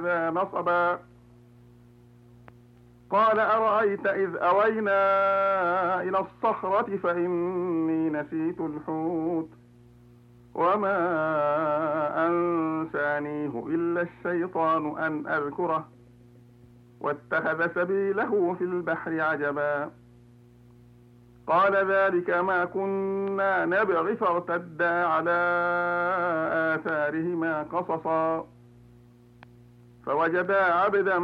نصبا قال أرأيت إذ أوينا إلى الصخرة فإني نسيت الحوت وما أنسانيه إلا الشيطان أن أذكره واتخذ سبيله في البحر عجبا قال ذلك ما كنا نبغي فارتدا على آثارهما قصصا فوجدا عبدا